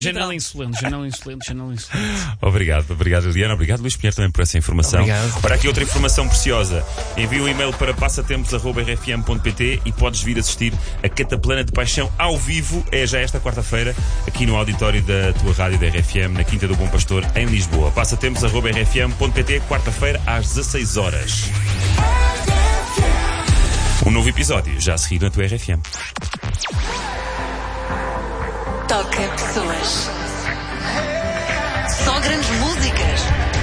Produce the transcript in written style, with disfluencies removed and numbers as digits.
Janela insolente. Obrigado, Liliana. Obrigado, Luís Pinheiro, também por essa informação. Obrigado. Para aqui outra informação preciosa. Envia um e-mail para passatempos@rfm.pt e podes vir assistir a Cataplana de Paixão ao vivo. É já esta quarta-feira, aqui no auditório da tua rádio da RFM, na Quinta do Bom Pastor, em Lisboa. Passatempos@rfm.pt, quarta-feira, às 16 horas. Um novo episódio já a seguir na tua RFM. Toca pessoas. Só grandes músicas.